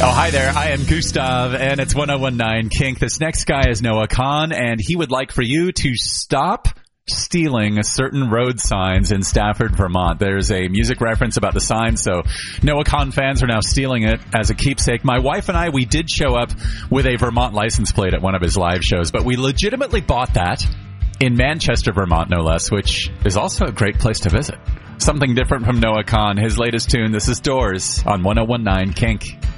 Oh, hi there. I am Gustav, and it's 1019 Kink. This next guy is Noah Kahn, and he would like for you to stop stealing certain road signs in Stafford, Vermont. There's a music reference about the sign, so Noah Kahn fans are now stealing it as a keepsake. My wife and I, we did show up with a Vermont license plate at one of his live shows, but we legitimately bought that in Manchester, Vermont, no less, which is also a great place to visit. Something different from Noah Kahn, his latest tune. This is Doors on 1019 Kink.